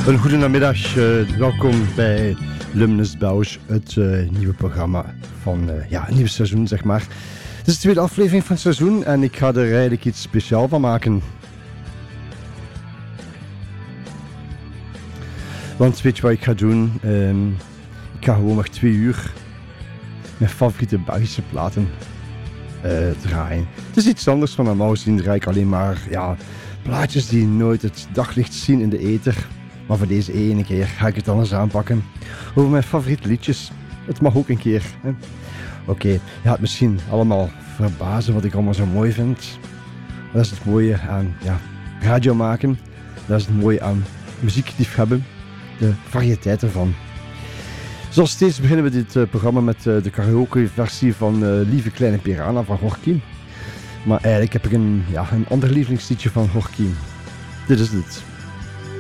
Een goede namiddag, welkom bij Luminous Belge, het nieuwe programma van het nieuwe seizoen, zeg maar. Het is de tweede aflevering van het seizoen en ik ga er eigenlijk iets speciaals van maken. Want weet je wat ik ga doen? Ik ga gewoon nog 2 uur mijn favoriete Belgische platen draaien. Het is iets anders van normaal gezien draai ik alleen maar plaatjes die nooit het daglicht zien in de ether. Maar voor deze ene keer ga ik het anders aanpakken. Over mijn favoriete liedjes. Het mag ook een keer. Oké, je gaat misschien allemaal verbazen wat ik allemaal zo mooi vind. Dat is het mooie aan radio maken. Dat is het mooie aan muziekliefhebben. De variëteit ervan. Zoals steeds beginnen we dit programma met de karaoke versie van Lieve Kleine Piranha van Gorky. Maar eigenlijk heb ik een ander lievelingsliedje van Gorky. Dit is het.